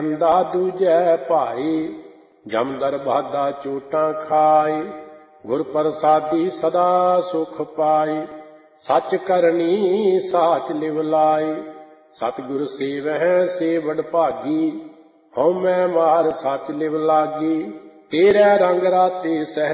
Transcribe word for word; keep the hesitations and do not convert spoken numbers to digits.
ਦਾ ਦੂਜੈ ਭਾਈ, ਜਮਦਰ ਬਾਦਾ ਚੋਟਾਂ ਖਾਏ। ਗੁਰ ਪ੍ਰਸਾਦੀ ਸਦਾ ਸੁਖ ਪਾਏ, ਸੱਚ ਕਰਨੀ ਸਾਚ ਲਿਵ ਲਾਏ। ਸਤਿਗੁਰ ਸੇਵਹਿ ਸੇ ਵਡ ਭਾਗੀ, ਹਉਮੈ ਮਾਰ ਸੱਚ ਲਿਵ ਲਾਗੀ। ਤੇਰੇ ਰੰਗ ਰਾਤੇ ਸਹਿ